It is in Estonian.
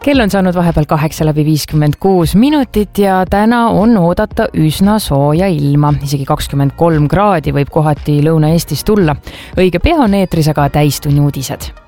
Kell on saanud vahepeal 8:56 ja täna on oodata üsna sooja ilma. Isegi 23 kraadi võib kohati Lõuna-Eestis tulla. Õige pea on eetris aga täistunni uudised.